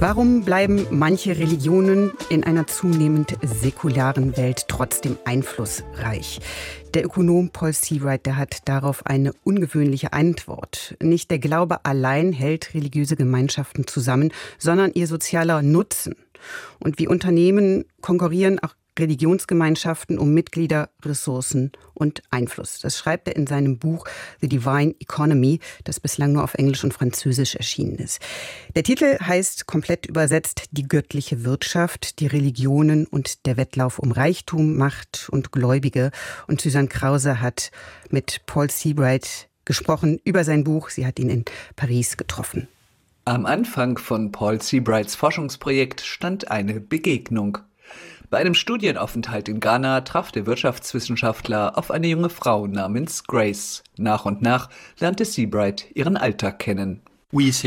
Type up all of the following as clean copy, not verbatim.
Warum bleiben manche Religionen in einer zunehmend säkularen Welt trotzdem einflussreich? Der Ökonom Paul Seabright, der hat darauf eine ungewöhnliche Antwort. Nicht der Glaube allein hält religiöse Gemeinschaften zusammen, sondern ihr sozialer Nutzen. Und wie Unternehmen konkurrieren auch Religionsgemeinschaften um Mitglieder, Ressourcen und Einfluss. Das schreibt er in seinem Buch The Divine Economy, das bislang nur auf Englisch und Französisch erschienen ist. Der Titel heißt komplett übersetzt Die göttliche Wirtschaft, die Religionen und der Wettlauf um Reichtum, Macht und Gläubige. Und Susanne Krause hat mit Paul Seabright gesprochen über sein Buch. Sie hat ihn in Paris getroffen. Am Anfang von Paul Seabrights Forschungsprojekt stand eine Begegnung. Bei einem Studienaufenthalt in Ghana traf der Wirtschaftswissenschaftler auf eine junge Frau namens Grace. Nach und nach lernte Seabright ihren Alltag kennen. Grace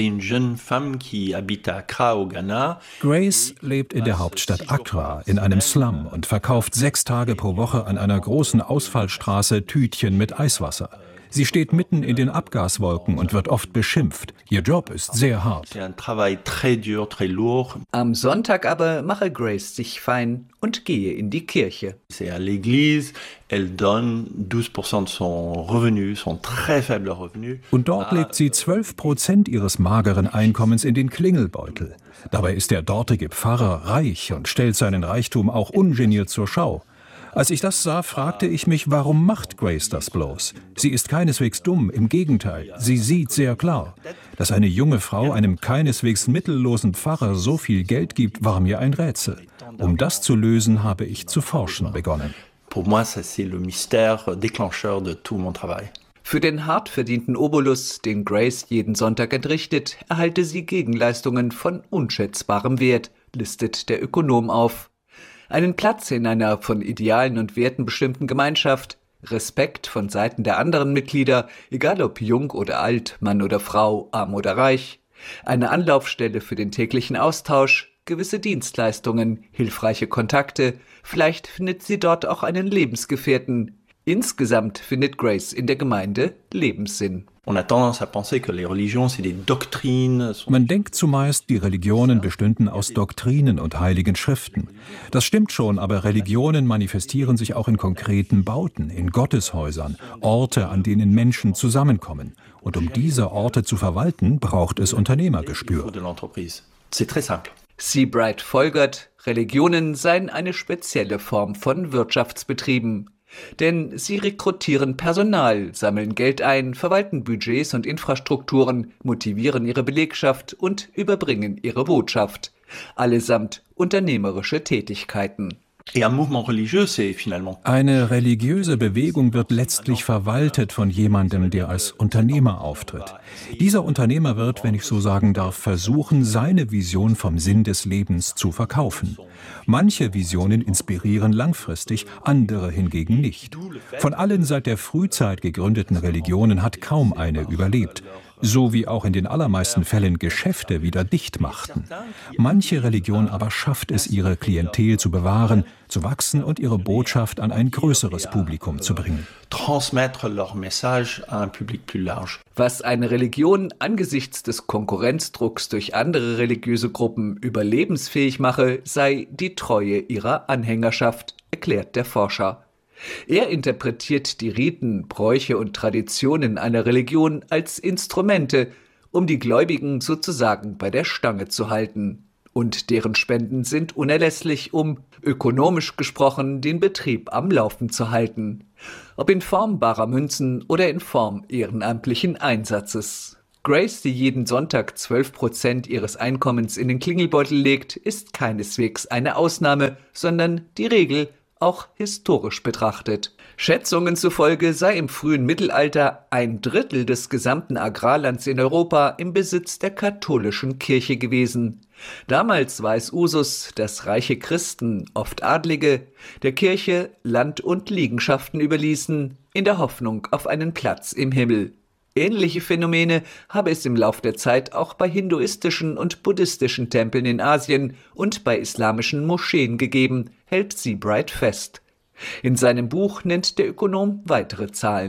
lebt in der Hauptstadt Accra in einem Slum und verkauft 6 Tage pro Woche an einer großen Ausfallstraße Tütchen mit Eiswasser. Sie steht mitten in den Abgaswolken und wird oft beschimpft. Ihr Job ist sehr hart. Am Sonntag aber mache Grace sich fein und gehe in die Kirche. Und dort legt sie 12% ihres mageren Einkommens in den Klingelbeutel. Dabei ist der dortige Pfarrer reich und stellt seinen Reichtum auch ungeniert zur Schau. Als ich das sah, fragte ich mich, warum macht Grace das bloß? Sie ist keineswegs dumm, im Gegenteil, sie sieht sehr klar. Dass eine junge Frau einem keineswegs mittellosen Pfarrer so viel Geld gibt, war mir ein Rätsel. Um das zu lösen, habe ich zu forschen begonnen. Für den hart verdienten Obolus, den Grace jeden Sonntag entrichtet, erhalte sie Gegenleistungen von unschätzbarem Wert, listet der Ökonom auf. Einen Platz in einer von Idealen und Werten bestimmten Gemeinschaft, Respekt von Seiten der anderen Mitglieder, egal ob jung oder alt, Mann oder Frau, arm oder reich, eine Anlaufstelle für den täglichen Austausch, gewisse Dienstleistungen, hilfreiche Kontakte, vielleicht findet sie dort auch einen Lebensgefährten. Insgesamt findet Grace in der Gemeinde Lebenssinn. Man denkt zumeist, die Religionen bestünden aus Doktrinen und heiligen Schriften. Das stimmt schon, aber Religionen manifestieren sich auch in konkreten Bauten, in Gotteshäusern, Orte, an denen Menschen zusammenkommen. Und um diese Orte zu verwalten, braucht es Unternehmergespür. Seabright folgert, Religionen seien eine spezielle Form von Wirtschaftsbetrieben. Denn sie rekrutieren Personal, sammeln Geld ein, verwalten Budgets und Infrastrukturen, motivieren ihre Belegschaft und überbringen ihre Botschaft. Allesamt unternehmerische Tätigkeiten. Eine religiöse Bewegung wird letztlich verwaltet von jemandem, der als Unternehmer auftritt. Dieser Unternehmer wird, wenn ich so sagen darf, versuchen, seine Vision vom Sinn des Lebens zu verkaufen. Manche Visionen inspirieren langfristig, andere hingegen nicht. Von allen seit der Frühzeit gegründeten Religionen hat kaum eine überlebt. So wie auch in den allermeisten Fällen Geschäfte wieder dicht machten. Manche Religion aber schafft es, ihre Klientel zu bewahren, zu wachsen und ihre Botschaft an ein größeres Publikum zu bringen. Was eine Religion angesichts des Konkurrenzdrucks durch andere religiöse Gruppen überlebensfähig mache, sei die Treue ihrer Anhängerschaft, erklärt der Forscher. Er interpretiert die Riten, Bräuche und Traditionen einer Religion als Instrumente, um die Gläubigen sozusagen bei der Stange zu halten. Und deren Spenden sind unerlässlich, um, ökonomisch gesprochen, den Betrieb am Laufen zu halten. Ob in Form barer Münzen oder in Form ehrenamtlichen Einsatzes. Grace, die jeden Sonntag 12% ihres Einkommens in den Klingelbeutel legt, ist keineswegs eine Ausnahme, sondern die Regel, auch historisch betrachtet. Schätzungen zufolge sei im frühen Mittelalter 1/3 des gesamten Agrarlands in Europa im Besitz der katholischen Kirche gewesen. Damals war es Usus, dass reiche Christen, oft Adlige, der Kirche Land und Liegenschaften überließen, in der Hoffnung auf einen Platz im Himmel. Ähnliche Phänomene habe es im Lauf der Zeit auch bei hinduistischen und buddhistischen Tempeln in Asien und bei islamischen Moscheen gegeben, hält Seabright fest. In seinem Buch nennt der Ökonom weitere Zahlen.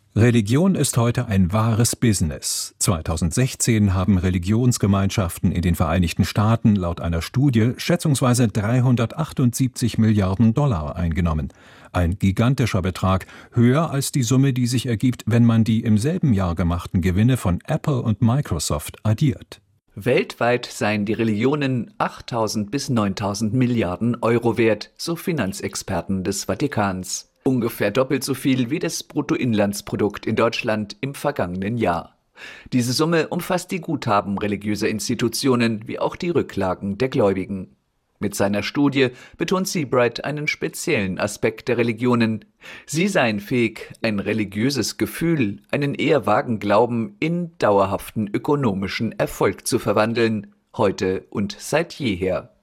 Religion ist heute ein wahres Business. 2016 haben Religionsgemeinschaften in den Vereinigten Staaten laut einer Studie schätzungsweise 378 Milliarden Dollar eingenommen. Ein gigantischer Betrag, höher als die Summe, die sich ergibt, wenn man die im selben Jahr gemachten Gewinne von Apple und Microsoft addiert. Weltweit seien die Religionen 8.000 bis 9.000 Milliarden Euro wert, so Finanzexperten des Vatikans. Ungefähr doppelt so viel wie das Bruttoinlandsprodukt in Deutschland im vergangenen Jahr. Diese Summe umfasst die Guthaben religiöser Institutionen wie auch die Rücklagen der Gläubigen. Mit seiner Studie betont Seabright einen speziellen Aspekt der Religionen. Sie seien fähig, ein religiöses Gefühl, einen eher vagen Glauben in dauerhaften ökonomischen Erfolg zu verwandeln, heute und seit jeher.